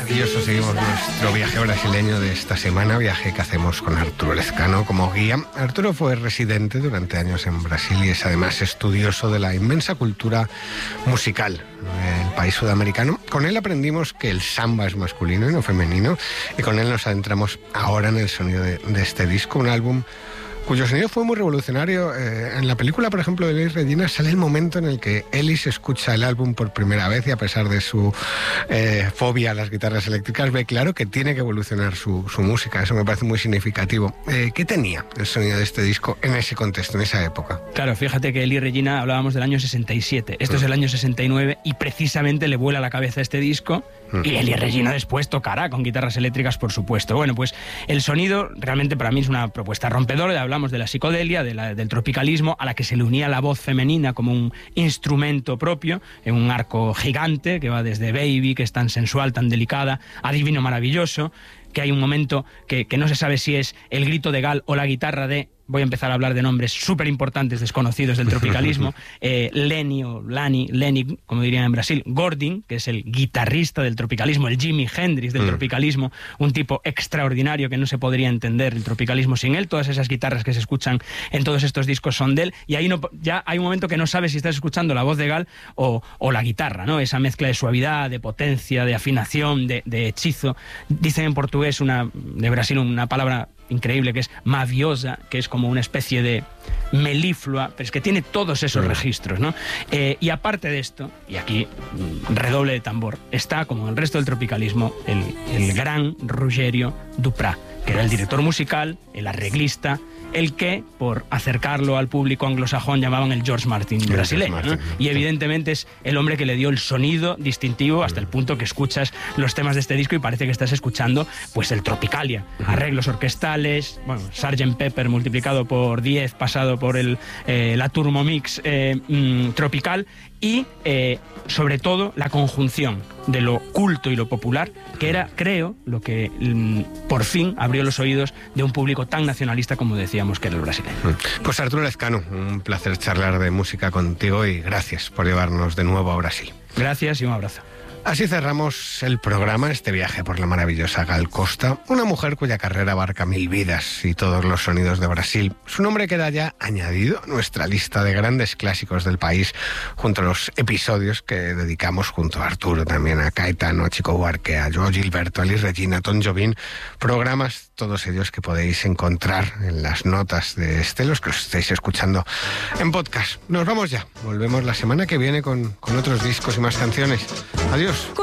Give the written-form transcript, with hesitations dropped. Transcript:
maravilloso. Seguimos nuestro viaje brasileño de esta semana, viaje que hacemos con Arturo Lezcano como guía. Arturo fue residente durante años en Brasil y es además estudioso de la inmensa cultura musical del país sudamericano. Con él aprendimos que el samba es masculino y no femenino, y con él nos adentramos ahora en el sonido de este disco, un álbum cuyo sonido fue muy revolucionario. En la película, por ejemplo, de Elis Regina, sale el momento en el que Elis escucha el álbum por primera vez y, a pesar de su fobia a las guitarras eléctricas, ve claro que tiene que evolucionar su música. Eso me parece muy significativo. ¿Qué tenía el sonido de este disco en ese contexto, en esa época? Claro, fíjate que Elis Regina hablábamos del año 67. Esto es el año 69 y precisamente le vuela la cabeza este disco. Y Elis Regina después tocará con guitarras eléctricas, por supuesto. Bueno, pues el sonido realmente para mí es una propuesta rompedora. Hablamos de la psicodelia, del tropicalismo, a la que se le unía la voz femenina como un instrumento propio, en un arco gigante que va desde Baby, que es tan sensual, tan delicada, a Divino Maravilloso, que hay un momento que no se sabe si es el grito de Gal o la guitarra de... Voy a empezar a hablar de nombres súper importantes, desconocidos del tropicalismo. Lenny o Lenny, como dirían en Brasil. Gordin, que es el guitarrista del tropicalismo, el Jimi Hendrix del tropicalismo, un tipo extraordinario que no se podría entender el tropicalismo sin él. Todas esas guitarras que se escuchan en todos estos discos son de él, y ahí ya hay un momento que no sabes si estás escuchando la voz de Gal o la guitarra, ¿no? Esa mezcla de suavidad, de potencia, de afinación, de hechizo. Dicen en portugués de Brasil una palabra increíble que es maviosa, que es como una especie de meliflua, pero es que tiene todos esos registros, ¿no? Y aparte de esto, y aquí redoble de tambor, está, como en el resto del tropicalismo, el gran Rogério Duprat, que era el director musical, el arreglista, el que, por acercarlo al público anglosajón, llamaban el George Martin brasileño, ¿no? Y evidentemente es el hombre que le dio el sonido distintivo hasta el punto que escuchas los temas de este disco y parece que estás escuchando pues el Tropicalia. Arreglos orquestales, bueno, Sgt. Pepper multiplicado por 10, pasado por la Turbo Mix tropical, y sobre todo la conjunción de lo culto y lo popular, que era, creo, lo que por fin abrió los oídos de un público tan nacionalista como decíamos que era el brasileño. Pues Arturo Lezcano, un placer charlar de música contigo y gracias por llevarnos de nuevo a Brasil. Gracias y un abrazo. Así cerramos el programa, este viaje por la maravillosa Gal Costa, una mujer cuya carrera abarca 1000 vidas y todos los sonidos de Brasil. Su nombre queda ya añadido a nuestra lista de grandes clásicos del país, junto a los episodios que dedicamos junto a Arturo también a Caetano, a Chico Buarque, a João Gilberto, a Elis Regina, a Tom Jobim, programas todos ellos que podéis encontrar en las notas de los que os estáis escuchando en podcast. Nos vamos ya, volvemos la semana que viene con otros discos y más canciones. Adiós.